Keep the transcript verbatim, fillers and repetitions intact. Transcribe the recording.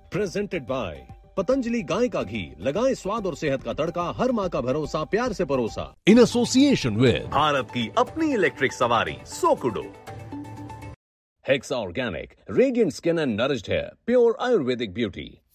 Presented by Patanjali गाय का घी, लगाएं स्वाद और सेहत का तड़का, हर माँ का भरोसा, प्यार से परोसा। इन एसोसिएशन विद भारत की अपनी इलेक्ट्रिक सवारी सोकुडो। Hexa organic, radiant skin and nourished hair, pure Ayurvedic beauty.